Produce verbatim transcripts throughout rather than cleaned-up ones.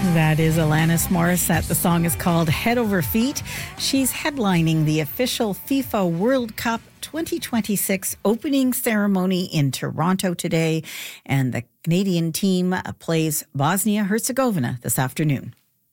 That is Alanis Morissette. The song is called Head Over Feet. She's headlining the official FIFA World Cup twenty twenty-six opening ceremony in Toronto today. And the Canadian team plays Bosnia-Herzegovina this afternoon.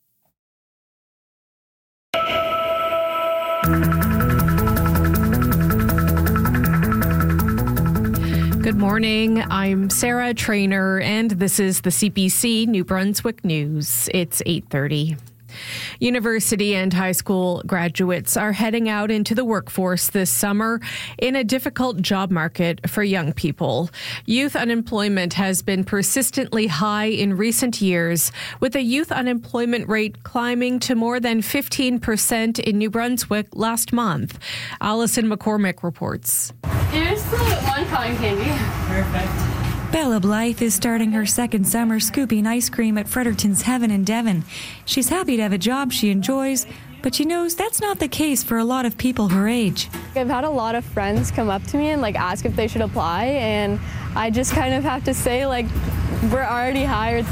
Good morning. I'm Sarah Trainer, and this is the C B C New Brunswick News. It's eight thirty. University and high school graduates are heading out into the workforce this summer in a difficult job market for young people. Youth unemployment has been persistently high in recent years, with a youth unemployment rate climbing to more than fifteen percent in New Brunswick last month. Alison McCormick reports. Here's the one cotton candy. Perfect. Bella Blythe is starting her second summer scooping ice cream at Fredericton's Heaven in Devon. She's happy to have a job she enjoys, but she knows that's not the case for a lot of people her age. I've had a lot of friends come up to me and like ask if they should apply, and I just kind of have to say like, we're already hired.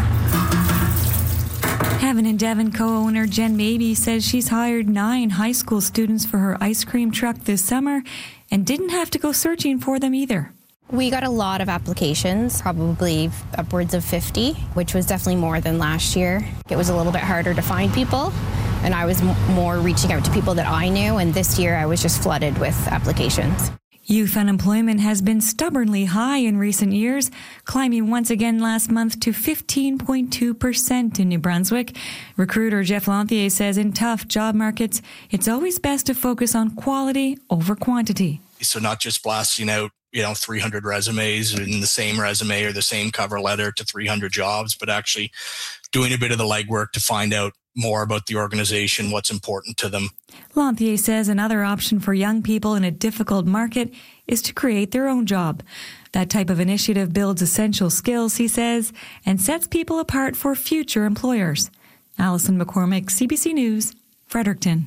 Heaven in Devon co-owner Jen Mabey says she's hired nine high school students for her ice cream truck this summer and didn't have to go searching for them either. We got a lot of applications, probably upwards of fifty, which was definitely more than last year. It was a little bit harder to find people, and I was m- more reaching out to people that I knew, and this year I was just flooded with applications. Youth unemployment has been stubbornly high in recent years, climbing once again last month to fifteen point two percent in New Brunswick. Recruiter Jeff Lanthier says in tough job markets, it's always best to focus on quality over quantity. So not just blasting out, you know, three hundred resumes in the same resume or the same cover letter to three hundred jobs, but actually doing a bit of the legwork to find out more about the organization, what's important to them. Lanthier says another option for young people in a difficult market is to create their own job. That type of initiative builds essential skills, he says, and sets people apart for future employers. Alison McCormick, C B C News, Fredericton.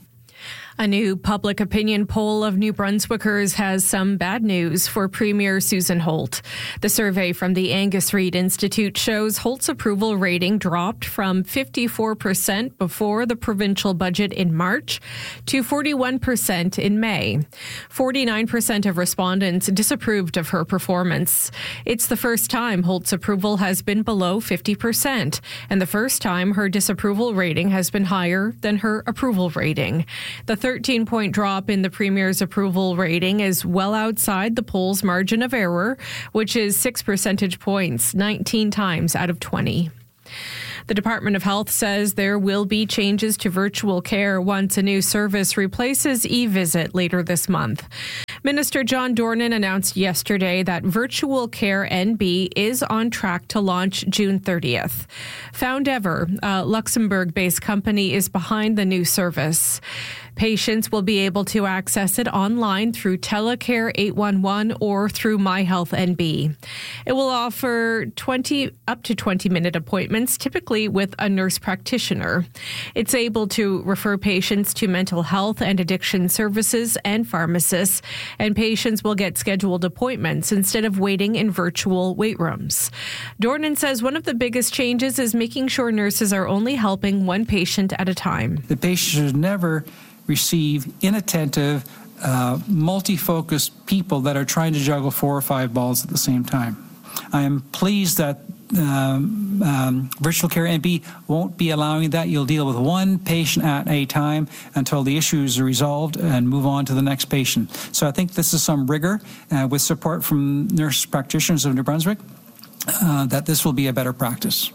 A new public opinion poll of New Brunswickers has some bad news for Premier Susan Holt. The survey from the Angus Reid Institute shows Holt's approval rating dropped from fifty-four percent before the provincial budget in March to forty-one percent in May. forty-nine percent of respondents disapproved of her performance. It's the first time Holt's approval has been below fifty percent, and the first time her disapproval rating has been higher than her approval rating. The thirteen-point drop in the Premier's approval rating is well outside the poll's margin of error, which is six percentage points, nineteen times out of twenty. The Department of Health says there will be changes to virtual care once a new service replaces e-visit later this month. Minister John Dornan announced yesterday that Virtual Care N B is on track to launch June thirtieth. Foundever, a Luxembourg-based company, is behind the new service. Patients will be able to access it online through Telecare eight one one or through MyHealthNB. It will offer twenty up to twenty minute appointments, typically with a nurse practitioner. It's able to refer patients to mental health and addiction services and pharmacists, and patients will get scheduled appointments instead of waiting in virtual wait rooms. Dornan says one of the biggest changes is making sure nurses are only helping one patient at a time. The patient should never receive inattentive, uh, multi-focused people that are trying to juggle four or five balls at the same time. I am pleased that um, um, Virtual Care N B won't be allowing that. You'll deal with one patient at a time until the issues are resolved and move on to the next patient. So I think this is some rigor uh, with support from nurse practitioners of New Brunswick uh, that this will be a better practice.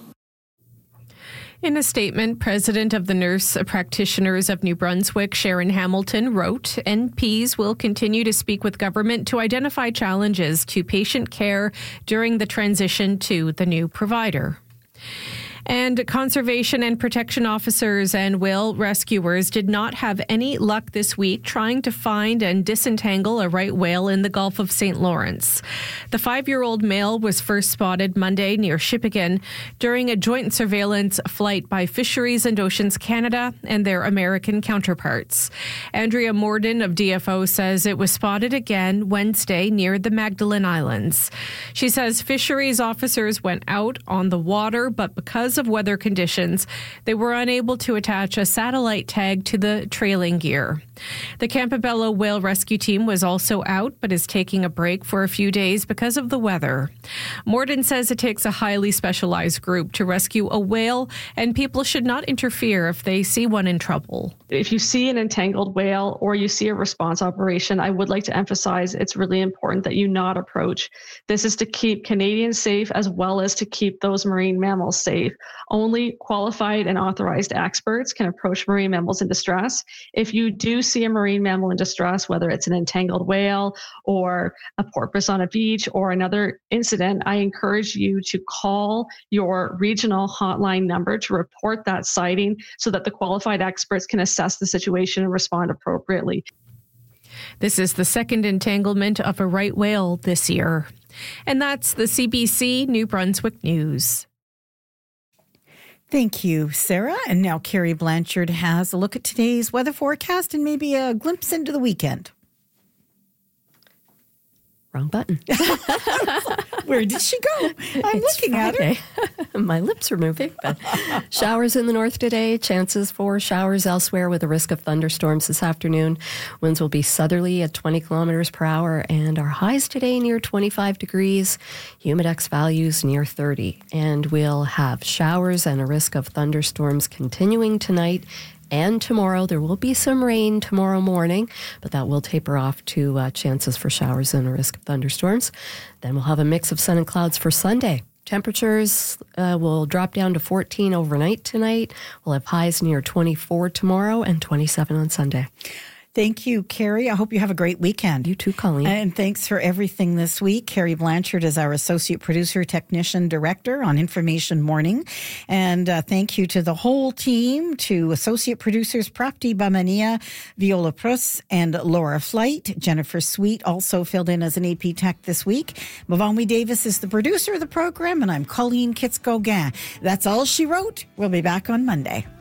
In a statement, President of the Nurse Practitioners of New Brunswick, Sharon Hamilton, wrote, N Ps will continue to speak with government to identify challenges to patient care during the transition to the new provider. And conservation and protection officers and whale rescuers did not have any luck this week trying to find and disentangle a right whale in the Gulf of Saint Lawrence. The five-year-old male was first spotted Monday near Shippagan during a joint surveillance flight by Fisheries and Oceans Canada and their American counterparts. Andrea Morden of D F O says it was spotted again Wednesday near the Magdalen Islands. She says fisheries officers went out on the water, but because because of weather conditions, they were unable to attach a satellite tag to the trailing gear. The Campobello Whale Rescue Team was also out, but is taking a break for a few days because of the weather. Morden says it takes a highly specialized group to rescue a whale, and people should not interfere if they see one in trouble. If you see an entangled whale or you see a response operation, I would like to emphasize it's really important that you not approach. This is to keep Canadians safe as well as to keep those marine mammals safe. Only qualified and authorized experts can approach marine mammals in distress. If you do see a marine mammal in distress, whether it's an entangled whale or a porpoise on a beach or another incident, I encourage you to call your regional hotline number to report that sighting so that the qualified experts can assess the situation and respond appropriately. This is the second entanglement of a right whale this year. And that's the C B C New Brunswick News. Thank you, Sarah. And now Carrie Blanchard has a look at today's weather forecast and maybe a glimpse into the weekend. Wrong button. Where did she go? I'm it's looking Friday. at her. My lips are moving. But showers in the north today, chances for showers elsewhere with a risk of thunderstorms this afternoon. Winds will be southerly at twenty kilometers per hour, and our highs today near twenty-five degrees, humidex values near thirty. And we'll have showers and a risk of thunderstorms continuing tonight and tomorrow. There will be some rain tomorrow morning, but that will taper off to uh, chances for showers and a risk of thunderstorms. Then we'll have a mix of sun and clouds for Sunday. Temperatures uh, will drop down to fourteen overnight tonight. We'll have highs near twenty-four tomorrow and twenty-seven on Sunday. Thank you, Carrie. I hope you have a great weekend. You too, Colleen. And thanks for everything this week. Carrie Blanchard is our Associate Producer, Technician, Director on Information Morning. And uh, thank you to the whole team, to Associate Producers Prapti Bamania, Viola Prus, and Laura Flight. Jennifer Sweet also filled in as an A P Tech this week. Mavonwi Davis is the producer of the program, and I'm Colleen Kitts-Gauguin. That's all she wrote. We'll be back on Monday.